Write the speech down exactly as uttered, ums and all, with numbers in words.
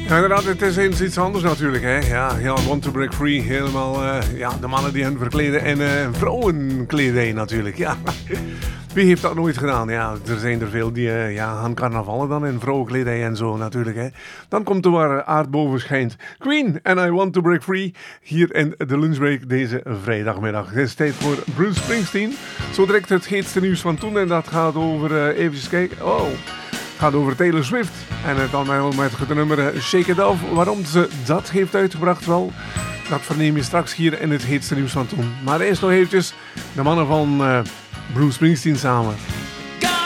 Ja, inderdaad, het is eens iets anders natuurlijk, hè. Ja, ja, Want to Break Free, helemaal, uh, ja, de mannen die hen verkleden in uh, vrouwenkledij natuurlijk, ja. Wie heeft dat nooit gedaan? Ja, er zijn er veel die uh, ja, gaan carnavallen dan in vrouwenkledij en zo natuurlijk, hè. Dan komt de ware aard boven schijnt. Queen and I Want to Break Free, hier in de lunchbreak deze vrijdagmiddag. Het is tijd voor Bruce Springsteen. Zo direct het heetste nieuws van toen en dat gaat over, uh, even kijken, oh... gaat over Taylor Swift en het dan met het nummer Shake It Off. Waarom ze dat heeft uitgebracht wel, dat verneem je straks hier in het heetste nieuws van toen. Maar eerst nog eventjes de mannen van uh, Bruce Springsteen samen.